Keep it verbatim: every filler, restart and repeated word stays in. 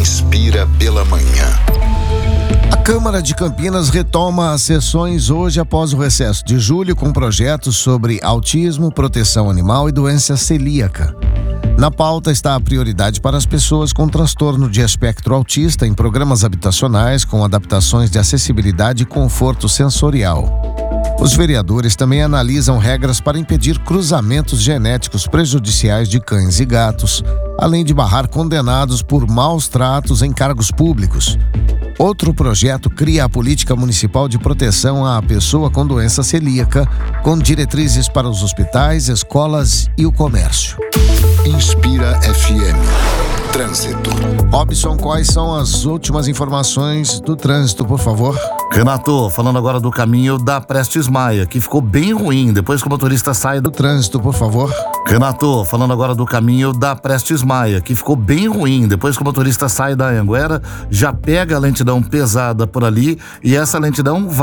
Inspira pela manhã. A Câmara de Campinas retoma as sessões hoje após o recesso de julho com projetos sobre autismo, proteção animal e doença celíaca. Na pauta está a prioridade para as pessoas com transtorno de espectro autista em programas habitacionais com adaptações de acessibilidade e conforto sensorial. Os vereadores também analisam regras para impedir cruzamentos genéticos prejudiciais de cães e gatos, além de barrar condenados por maus tratos em cargos públicos. Outro projeto cria a política municipal de proteção à pessoa com doença celíaca, com diretrizes para os hospitais, escolas e o comércio. Inspira F M. Trânsito. Robson, quais são as últimas informações do trânsito, por favor? Renato, falando agora do caminho da Prestes Maia, que ficou bem ruim depois que o motorista sai do Do trânsito, por favor. Renato, falando agora do caminho da Prestes Maia, que ficou bem ruim depois que o motorista sai da Anhanguera, já pega a lentidão pesada por ali e essa lentidão vai